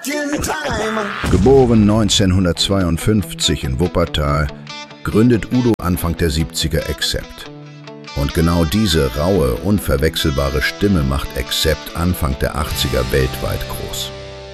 Geboren 1952 in Wuppertal, gründet Udo Anfang der 70er Accept. Und genau diese raue, unverwechselbare Stimme macht Accept Anfang der 80er weltweit groß.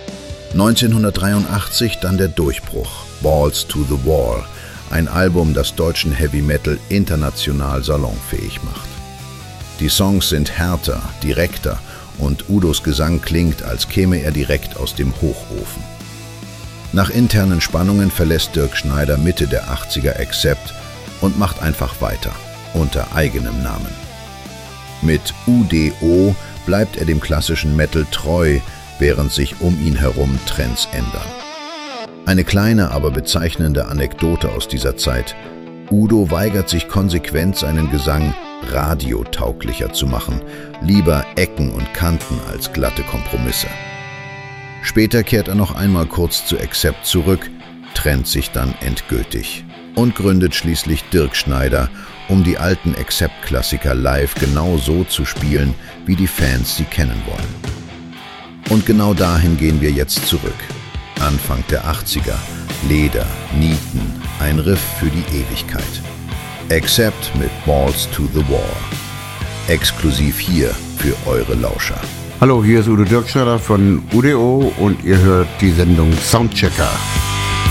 1983 dann der Durchbruch, Balls to the Wall, ein Album, das deutschen Heavy Metal international salonfähig macht. Die Songs sind härter, direkter und Udos Gesang klingt, als käme er direkt aus dem Hochofen. Nach internen Spannungen verlässt Dirk Schneider Mitte der 80er Accept und macht einfach weiter, unter eigenem Namen. Mit UDO bleibt er dem klassischen Metal treu, während sich um ihn herum Trends ändern. Eine kleine, aber bezeichnende Anekdote aus dieser Zeit: Udo weigert sich konsequent, seinen Gesang radiotauglicher zu machen, lieber Ecken und Kanten als glatte Kompromisse. Später kehrt er noch einmal kurz zu Accept zurück, trennt sich dann endgültig und gründet schließlich Dirk Schneider, um die alten Accept-Klassiker live genau so zu spielen, wie die Fans sie kennen wollen. Und genau dahin gehen wir jetzt zurück. Anfang der 80er, Leder, Nieten, ein Riff für die Ewigkeit. Accept mit Balls to the Wall. Exklusiv hier für eure Lauscher. Hallo, hier ist Udo Dirk Schneider von UDO und ihr hört die Sendung Soundchecker.